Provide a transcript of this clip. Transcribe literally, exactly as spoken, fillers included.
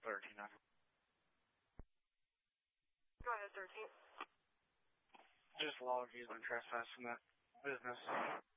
thirteen. Go ahead, thirteen. Just log you been trespassing that business.